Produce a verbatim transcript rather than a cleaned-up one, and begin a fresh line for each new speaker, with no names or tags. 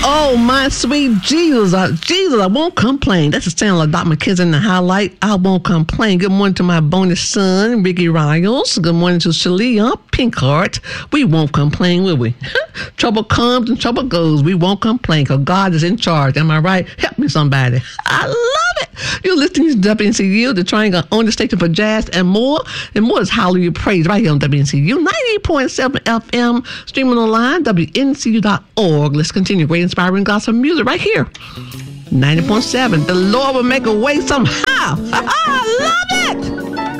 Oh, my sweet Jesus. Uh, Jesus, I won't complain. That's the sound of Doctor McKenzie in the highlight. I won't complain. Good morning to my bonus son, Ricky Riles. Good morning to Shalia Pinkheart. We won't complain, will we? Trouble comes and trouble goes. We won't complain because God is in charge. Am I right? Help me, somebody. I love it. You're listening to W N C U, the Triangle on the station for jazz and more. And more is Hallelujah Praise right here on W N C U ninety-eight point seven F M, streaming online, W N C U dot org. Let's continue. Great inspiring gospel music right here. ninety point seven. The Lord will make a way somehow. I love it.